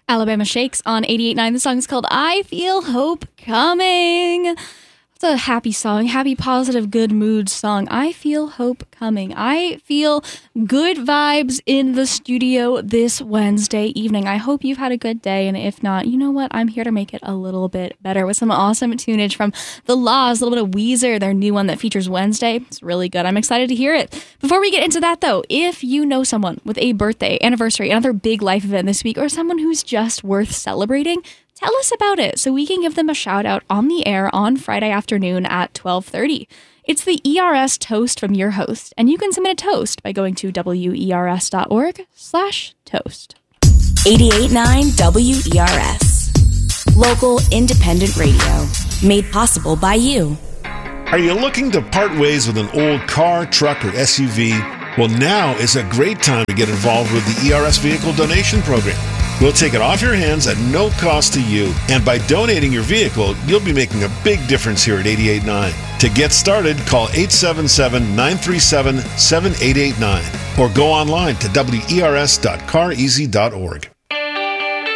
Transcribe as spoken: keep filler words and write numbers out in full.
Alabama Shakes on eighty-eight point nine. The song is called I Feel Hope Coming. It's a happy song, happy, positive, good mood song. I feel hope coming. I feel good vibes in the studio this Wednesday evening. I hope you've had a good day, and if not, you know what? I'm here to make it a little bit better with some awesome tunage from The Laws, a little bit of Weezer, their new one that features Wednesday. It's really good. I'm excited to hear it. Before we get into that, though, if you know someone with a birthday, anniversary, another big life event this week, or someone who's just worth celebrating, tell us about it so we can give them a shout out on the air on Friday afternoon at twelve thirty. It's the E R S Toast from your host, and you can submit a toast by going to wers.org slash toast. eighty-eight point nine W E R S. Local independent radio. Made possible by you. Are you looking to part ways with an old car, truck, or S U V? Well, now is a great time to get involved with the E R S Vehicle Donation Program. We'll take it off your hands at no cost to you, and by donating your vehicle, you'll be making a big difference here at eighty-eight point nine. To get started, call eight seven seven, nine three seven, seven eight eight nine or go online to W E R S dot car easy dot org.